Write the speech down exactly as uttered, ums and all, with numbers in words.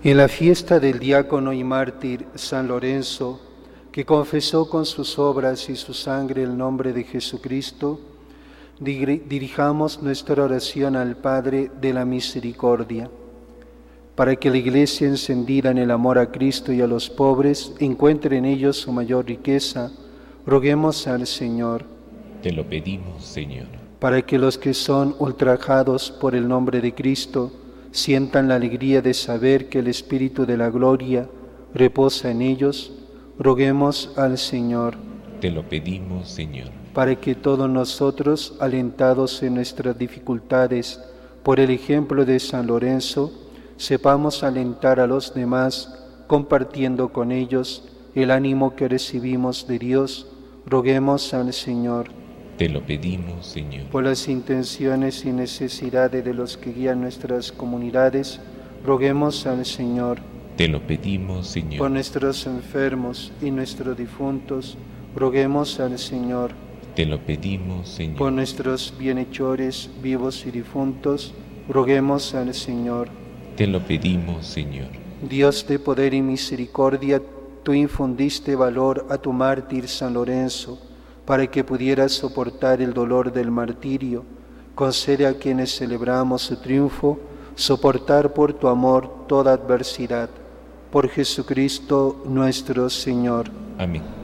En la fiesta del diácono y mártir San Lorenzo, que confesó con sus obras y su sangre el nombre de Jesucristo, dirijamos nuestra oración al Padre de la Misericordia, para que la Iglesia, encendida en el amor a Cristo y a los pobres, encuentre en ellos su mayor riqueza. Roguemos al Señor. Te lo pedimos, Señor. Para que los que son ultrajados por el nombre de Cristo sientan la alegría de saber que el Espíritu de la gloria reposa en ellos, roguemos al Señor. Te lo pedimos, Señor. Para que todos nosotros, alentados en nuestras dificultades por el ejemplo de San Lorenzo, sepamos alentar a los demás, compartiendo con ellos el ánimo que recibimos de Dios, roguemos al Señor. Te lo pedimos, Señor. Por las intenciones y necesidades de los que guían nuestras comunidades, roguemos al Señor. Te lo pedimos, Señor. Por nuestros enfermos y nuestros difuntos, roguemos al Señor. Te lo pedimos, Señor. Por nuestros bienhechores vivos y difuntos, roguemos al Señor. Te lo pedimos, Señor. Dios de poder y misericordia, tú infundiste valor a tu mártir San Lorenzo, para que pudiera soportar el dolor del martirio. Concede a quienes celebramos su triunfo soportar por tu amor toda adversidad. Por Jesucristo nuestro Señor. Amén.